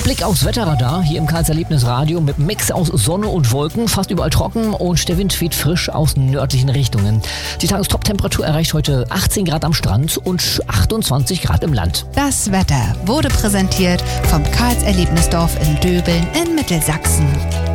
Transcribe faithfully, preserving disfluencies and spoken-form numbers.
Der Blick aufs Wetterradar hier im Karls Erlebnisradio mit Mix aus Sonne und Wolken, fast überall trocken und der Wind weht frisch aus nördlichen Richtungen. Die Tagestop-Temperatur erreicht heute achtzehn Grad am Strand und achtundzwanzig Grad im Land. Das Wetter wurde präsentiert vom Karls Erlebnisdorf in Döbeln in Mittelsachsen.